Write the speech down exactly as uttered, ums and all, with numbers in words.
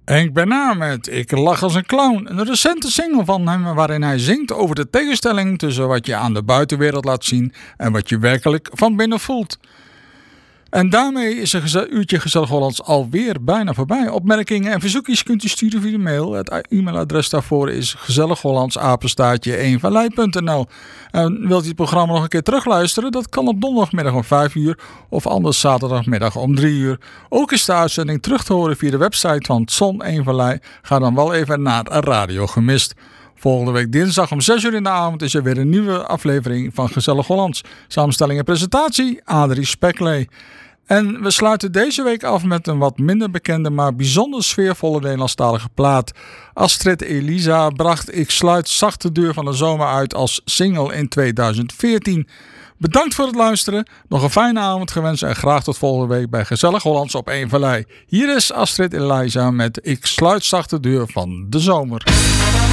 Henk Bernard met Ik lach als een clown. Een recente single van hem waarin hij zingt over de tegenstelling tussen wat je aan de buitenwereld laat zien en wat je werkelijk van binnen voelt. En daarmee is een geze- uurtje Gezellig Hollands alweer bijna voorbij. Opmerkingen en verzoekjes kunt u sturen via de mail. Het e-mailadres daarvoor is gezellighollandsapenstaartje eenvallei punt n l. En wilt u het programma nog een keer terugluisteren? Dat kan op donderdagmiddag om vijf uur of anders zaterdagmiddag om drie uur. Ook is de uitzending terug te horen via de website van het Zon Eenvallei. Ga dan wel even naar Radio Gemist. Volgende week dinsdag om zes uur in de avond is er weer een nieuwe aflevering van Gezellig Hollands. Samenstelling en presentatie Adrie Speklee. En we sluiten deze week af met een wat minder bekende, maar bijzonder sfeervolle Nederlandstalige plaat. Astrid Elisa bracht Ik sluit zacht de deur van de zomer uit als single in tweeduizend veertien. Bedankt voor het luisteren, nog een fijne avond gewenst en graag tot volgende week bij Gezellig Hollands op Eenvallei. Hier is Astrid Elisa met Ik sluit zacht de deur van de zomer.